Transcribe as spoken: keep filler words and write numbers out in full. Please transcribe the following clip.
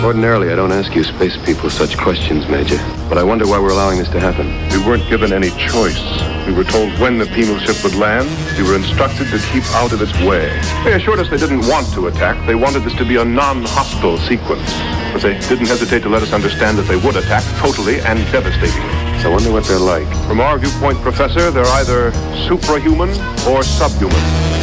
Ordinarily, I don't ask you space people such questions, Major. But I wonder why we're allowing this to happen. We weren't given any choice. We were told when the penal ship would land. We were instructed to keep out of its way. They assured us they didn't want to attack. They wanted this to be a non-hostile sequence. But they didn't hesitate to let us understand that they would attack totally and devastatingly. So I wonder what they're like. From our viewpoint, Professor, they're either suprahuman or subhuman.